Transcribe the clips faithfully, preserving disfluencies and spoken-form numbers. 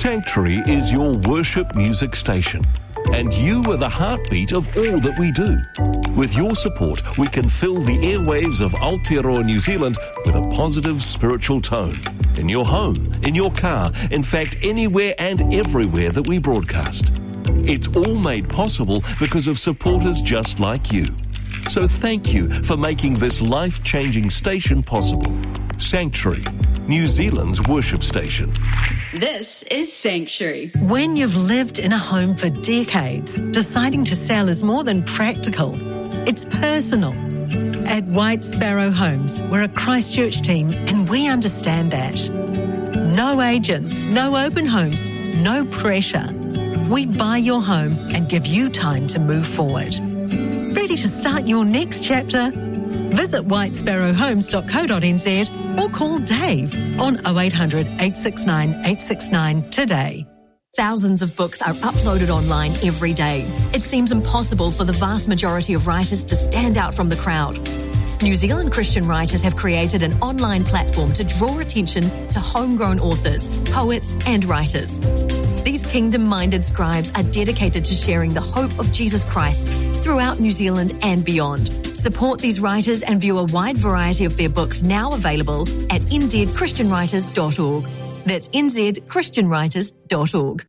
Sanctuary is your worship music station, and you are the heartbeat of all that we do. With your support, we can fill the airwaves of Aotearoa New Zealand with a positive spiritual tone. In your home, in your car, in fact, anywhere and everywhere that we broadcast. It's all made possible because of supporters just like you. So thank you for making this life-changing station possible. Sanctuary, New Zealand's worship station. This is Sanctuary. When you've lived in a home for decades, deciding to sell is more than practical. It's personal. At White Sparrow Homes, we're a Christchurch team and we understand that. No agents, no open homes, no pressure. We buy your home and give you time to move forward. Ready to start your next chapter? Visit white sparrow homes dot co dot n z or call Dave on oh eight hundred, eight six nine, eight six nine today. Thousands of books are uploaded online every day. It seems impossible for the vast majority of writers to stand out from the crowd. New Zealand Christian writers have created an online platform to draw attention to homegrown authors, poets and writers. These kingdom-minded scribes are dedicated to sharing the hope of Jesus Christ throughout New Zealand and beyond. Support these writers and view a wide variety of their books now available at n z christian writers dot org. That's n z christian writers dot org.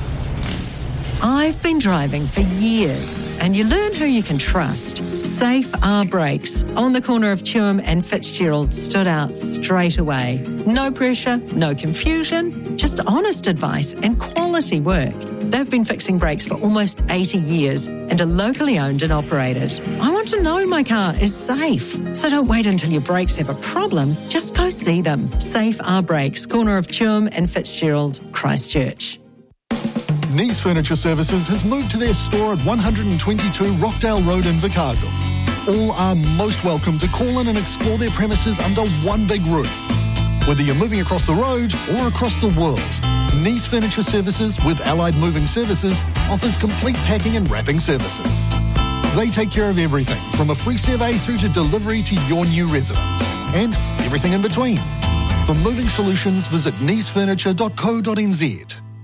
I've been driving for years, and you learn who you can trust. Safe R Brakes on the corner of Tuam and Fitzgerald stood out straight away. No pressure, no confusion, just honest advice and quality work. They've been fixing brakes for almost eighty years and are locally owned and operated. I want to know my car is safe, so don't wait until your brakes have a problem. Just go see them. Safe R Brakes, corner of Tuam and Fitzgerald, Christchurch. Nice Furniture Services has moved to their store at one twenty-two Rockdale Road in Vicargo. All are most welcome to call in and explore their premises under one big roof. Whether you're moving across the road or across the world, Nice Furniture Services with Allied Moving Services offers complete packing and wrapping services. They take care of everything from a free survey through to delivery to your new residence and everything in between. For moving solutions, visit nice furniture dot co dot n z.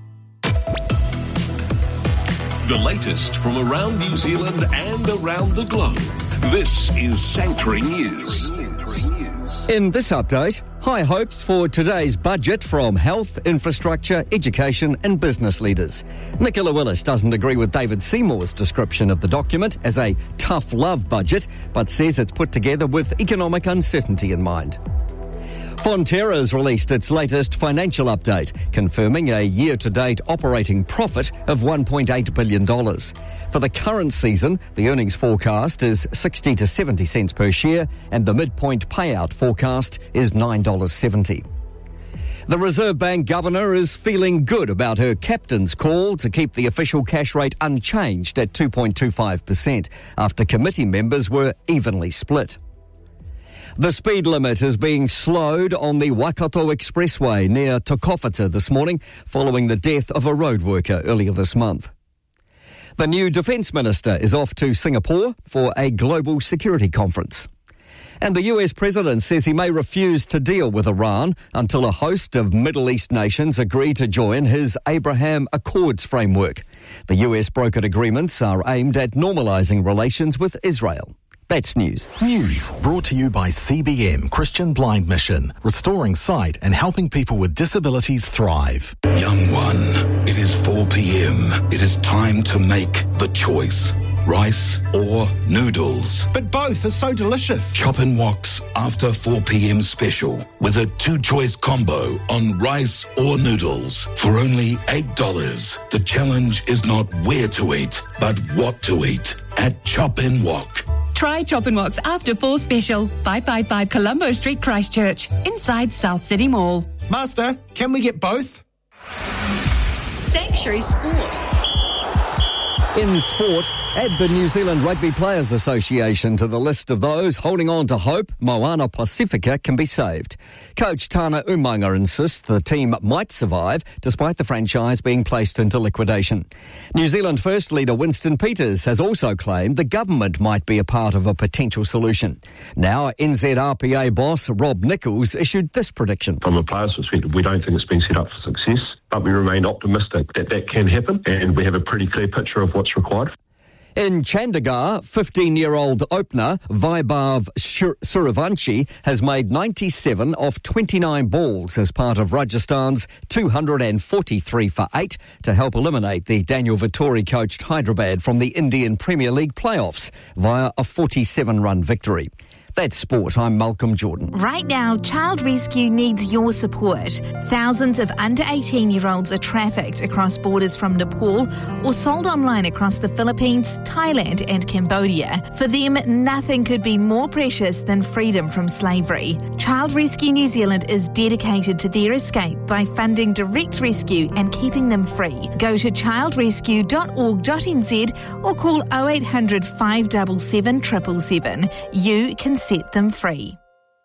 The latest from around New Zealand and around the globe. This is Sanctuary News. In this update, high hopes for today's budget from health, infrastructure, education and business leaders. Nicola Willis doesn't agree with David Seymour's description of the document as a tough love budget, but says it's put together with economic uncertainty in mind. Fonterra has released its latest financial update, confirming a year-to-date operating profit of one point eight billion dollars. For the current season, the earnings forecast is sixty to seventy cents per share, and the midpoint payout forecast is nine dollars seventy. The Reserve Bank Governor is feeling good about her captain's call to keep the official cash rate unchanged at two point two five percent, after committee members were evenly split. The speed limit is being slowed on the Waikato Expressway near Tokowhata this morning following the death of a road worker earlier this month. The new Defence Minister is off to Singapore for a global security conference. And the U S President says he may refuse to deal with Iran until a host of Middle East nations agree to join his Abraham Accords framework. The U S brokered agreements are aimed at normalising relations with Israel. That's news. News brought to you by C B M Christian Blind Mission, restoring sight and helping people with disabilities thrive. Young one, it is four p.m. It is time to make the choice. Rice or noodles. But both are so delicious. Chop and Wok's after four p.m. special with a two-choice combo on rice or noodles for only eight dollars. The challenge is not where to eat, but what to eat at Chop and Wok. Try Chop and Wok's After Four Special, five fifty-five Colombo Street, Christchurch, inside South City Mall. Master, can we get both? Sanctuary Sport. In sport, add the New Zealand Rugby Players Association to the list of those holding on to hope Moana Pacifica can be saved. Coach Tana Umanga insists the team might survive despite the franchise being placed into liquidation. New Zealand First leader Winston Peters has also claimed the government might be a part of a potential solution. Now, N Z R P A boss Rob Nichols issued this prediction. From a player's perspective, we don't think it's been set up for success. but we remain optimistic that that can happen, and we have a pretty clear picture of what's required. In Chandigarh, fifteen-year-old opener Vaibhav Suryavanshi has made ninety-seven off twenty-nine balls as part of Rajasthan's two hundred forty-three for eight to help eliminate the Daniel Vettori-coached Hyderabad from the Indian Premier League playoffs via a forty-seven run victory. That's sport. I'm Malcolm Jordan. Right now, Child Rescue needs your support. Thousands of under eighteen-year-olds are trafficked across borders from Nepal or sold online across the Philippines, Thailand and Cambodia. For them, nothing could be more precious than freedom from slavery. Child Rescue New Zealand is dedicated to their escape by funding direct rescue and keeping them free. Go to child rescue dot org dot n z or call oh eight hundred, five seven seven, seven seven seven. You can set them free.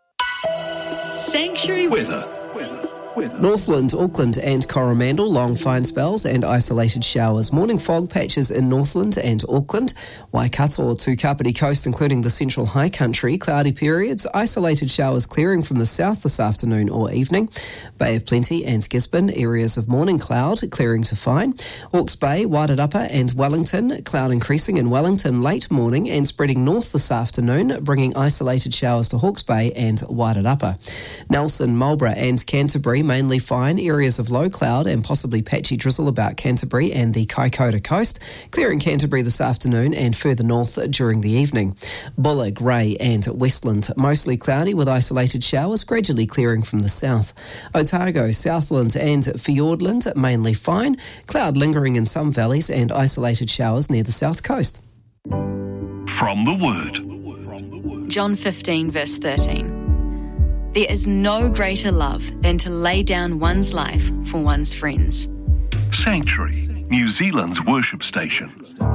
Sanctuary Weather. Northland, Auckland and Coromandel, long fine spells and isolated showers. Morning fog patches in Northland and Auckland. Waikato to Kapiti Coast, including the central high country, cloudy periods. Isolated showers clearing from the south this afternoon or evening. Bay of Plenty and Gisborne, areas of morning cloud, clearing to fine. Hawke's Bay, Wairarapa and Wellington, cloud increasing in Wellington late morning and spreading north this afternoon, bringing isolated showers to Hawke's Bay and Wairarapa. Nelson, Marlborough and Canterbury, mainly fine, areas of low cloud and possibly patchy drizzle about Canterbury and the Kaikoura coast, clearing Canterbury this afternoon and further north during the evening. Bulla, Grey and Westland, mostly cloudy with isolated showers, gradually clearing from the south. Otago, Southland and Fiordland, mainly fine, cloud lingering in some valleys and isolated showers near the south coast. From the Word. John fifteen, verse thirteen. There is no greater love than to lay down one's life for one's friends. Sanctuary, New Zealand's worship station.